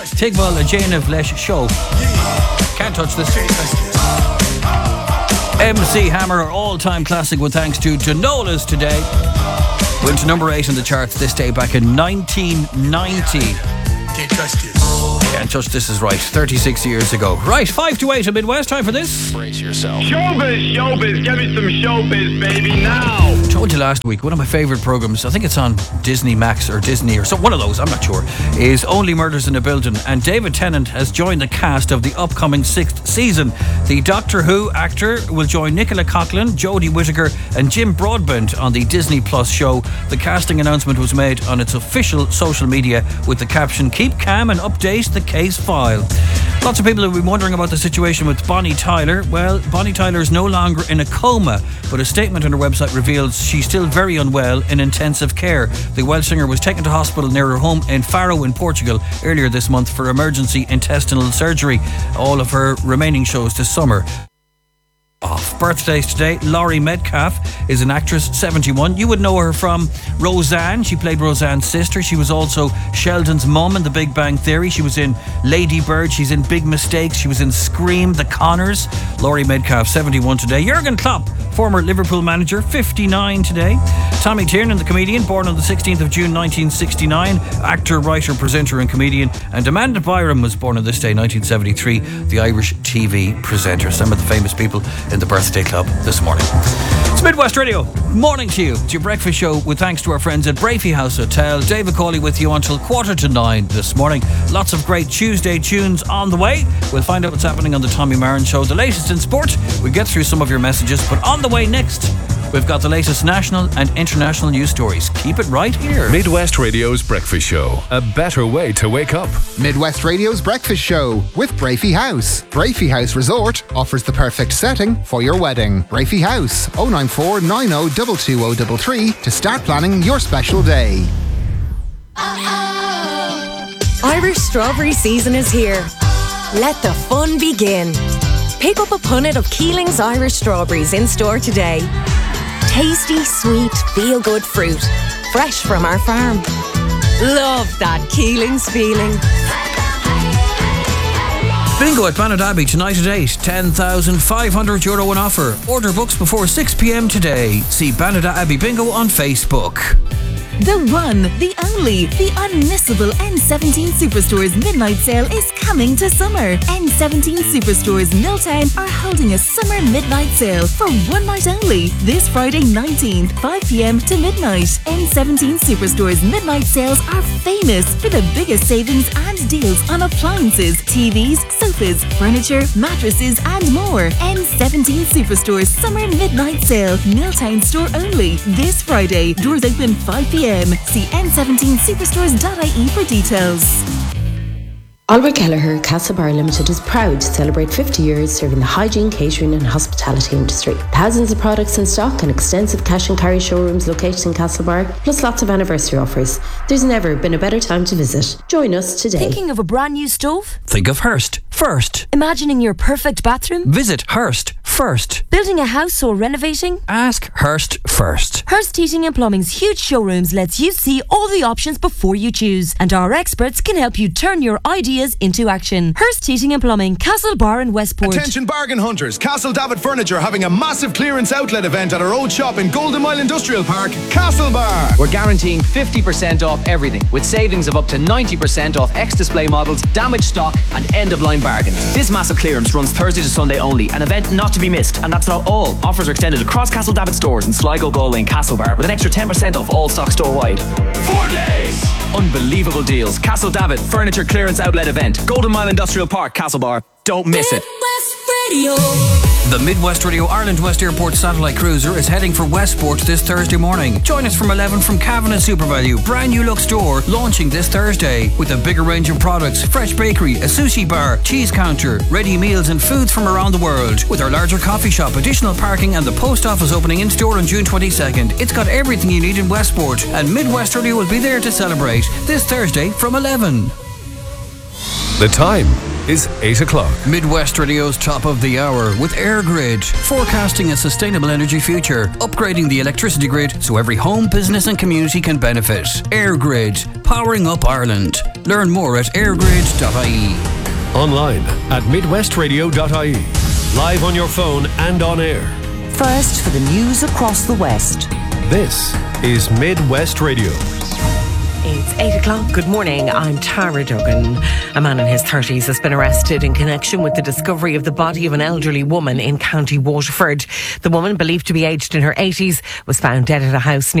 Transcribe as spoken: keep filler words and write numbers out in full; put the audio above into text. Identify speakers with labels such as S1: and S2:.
S1: Tigval a Jana Vlesh show. Can't touch this. M C Hammer, all-time classic with thanks to Janolas today. Went to number eight in the charts this day back in nineteen ninety. Can't touch this. Can't touch this is right. thirty-six years ago. Right, five to eight in Midwest. Time for this.
S2: Brace yourself.
S3: Showbiz, showbiz. Give me some showbiz, baby, now.
S1: I told you last week, one of my favourite programmes, I think it's on Disney Max or Disney or so, one of those, I'm not sure, is Only Murders in a Building. And David Tennant has joined the cast of the upcoming sixth season. The Doctor Who actor will join Nicola Coughlan, Jodie Whittaker and Jim Broadbent on the Disney Plus show. The casting announcement was made on its official social media with the caption, "Keep calm and update the case file." Lots of people have been wondering about the situation with Bonnie Tyler. Well, Bonnie Tyler is no longer in a coma, but a statement on her website reveals she's still very unwell in intensive care. The Welsh singer was taken to hospital near her home in Faro in Portugal earlier this month for emergency intestinal surgery. All of her remaining shows this summer off. Birthdays today. Laurie Metcalf is an actress, seventy-one. You would know her from Roseanne. She played Roseanne's sister. She was also Sheldon's mum in The Big Bang Theory. She was in Lady Bird. She's in Big Mistakes. She was in Scream, The Connors. Laurie Metcalf, seventy-one today. Jurgen Klopp, former Liverpool manager, fifty-nine today. Tommy Tiernan, the comedian, born on the sixteenth of June nineteen sixty-nine. Actor, writer, presenter and comedian. And Amanda Byram was born on this day, nineteen seventy-three. The Irish T V presenter. Some of the famous people in the birthday club this morning. It's Midwest Radio. Morning to you. It's your breakfast show with thanks to our friends at Brafey House Hotel. David Cawley with you until quarter to nine this morning. Lots of great Tuesday tunes on the way. We'll find out what's happening on the Tommy Marin Show. The latest in sport. We'll get through some of your messages, but on the way next, we've got the latest national and international news stories. Keep it right here.
S2: Midwest Radio's Breakfast Show. A better way to wake up.
S4: Midwest Radio's Breakfast Show with Brafey House. Brafey House Resort offers the perfect setting for your wedding. Brafey House, oh nine four nine oh two two oh three three to start planning your special day.
S5: Irish strawberry season is here. Let the fun begin. Pick up a punnet of Keeling's Irish strawberries in store today. Tasty, sweet, feel-good fruit. Fresh from our farm. Love that Keeling's feeling.
S1: Bingo at Bannadabbey tonight at eight. ten thousand five hundred euro on offer. Order books before six p.m. today. See Bannadabbey Bingo on Facebook.
S6: The one, the only, the unmissable N seventeen Superstores Midnight Sale is coming to summer. N seventeen Superstores Milltown are holding a summer midnight sale for one night only. This Friday nineteenth, five p.m. to midnight. N seventeen Superstores Midnight Sales are famous for the biggest savings and deals on appliances, T Vs, sofas, furniture, mattresses and more. N seventeen Superstores Summer Midnight Sale, Milltown store only. This Friday, doors open five p.m. See n seventeen superstores dot I E for details.
S7: Albert Kelleher Castlebar Limited is proud to celebrate fifty years serving the hygiene, catering and hospitality industry. Thousands of products in stock and extensive cash and carry showrooms located in Castlebar, plus lots of anniversary offers. There's never been a better time to visit. Join us today.
S8: Thinking of a brand new stove?
S1: Think of Hearst first.
S8: Imagining your perfect bathroom?
S1: Visit Hearst first.
S8: Building a house or renovating?
S1: Ask Hearst first.
S8: Hearst Heating and Plumbing's huge showrooms lets you see all the options before you choose, and our experts can help you turn your ideas into action. Hearst Heating and Plumbing, Castlebar and Westport.
S9: Attention bargain hunters, Castle David Furniture having a massive clearance outlet event at our old shop in Golden Mile Industrial Park, Castlebar.
S10: We're guaranteeing fifty percent off everything, with savings of up to ninety percent off ex-display models, damaged stock and end-of-line bargains. This massive clearance runs Thursday to Sunday only, an event not to be missed. And that's not all. Offers are extended across Castle David stores in Sligo, Galway and Castlebar, with an extra ten percent off all stock store-wide.
S9: Four days!
S10: Unbelievable deals. Castle David Furniture Clearance Outlet Event, Golden Mile Industrial Park, Castlebar. Don't miss it.
S1: Radio. The Midwest Radio Ireland West Airport satellite cruiser is heading for Westport this Thursday morning. Join us from eleven from Cavan and SuperValue, brand new look store launching this Thursday with a bigger range of products, fresh bakery, a sushi bar, cheese counter, ready meals and foods from around the world. With our larger coffee shop, additional parking and the post office opening in store on June twenty-second. It's got everything you need in Westport, and Midwest Radio will be there to celebrate this Thursday from eleven.
S2: The time is eight o'clock.
S1: Midwest Radio's top of the hour with AirGrid, forecasting a sustainable energy future, upgrading the electricity grid so every home, business and community can benefit. AirGrid, powering up Ireland. Learn more at airgrid dot I E.
S2: Online at midwest radio dot I E. Live on your phone and on air.
S11: First for the news across the West.
S2: This is Midwest Radio.
S12: It's eight o'clock. Good morning. I'm Tara Duggan. A man in his thirties has been arrested in connection with the discovery of the body of an elderly woman in County Waterford. The woman, believed to be aged in her eighties, was found dead at a house near